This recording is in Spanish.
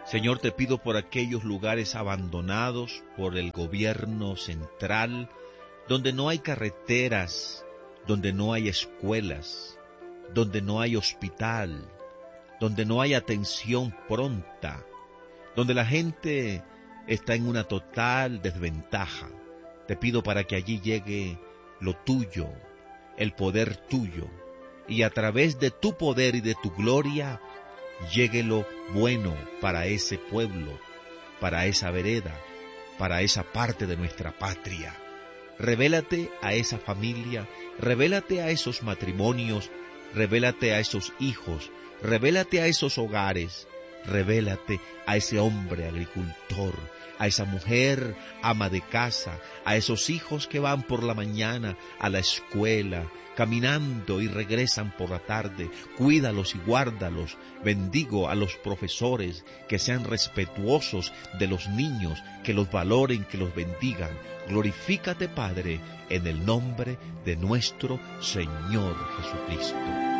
Señor, te pido por aquellos lugares abandonados por el gobierno central, donde no hay carreteras, donde no hay escuelas, donde no hay hospital, donde no hay atención pronta, donde la gente está en una total desventaja. Te pido para que allí llegue lo tuyo, el poder tuyo, y a través de tu poder y de tu gloria, llegue lo bueno para ese pueblo, para esa vereda, para esa parte de nuestra patria. Revélate a esa familia, revélate a esos matrimonios, revélate a esos hijos, revélate a esos hogares, revélate a ese hombre agricultor, a esa mujer ama de casa, a esos hijos que van por la mañana a la escuela, caminando y regresan por la tarde. Cuídalos y guárdalos. Bendigo a los profesores, que sean respetuosos de los niños, que los valoren, que los bendigan. Glorifícate, Padre, en el nombre de nuestro Señor Jesucristo.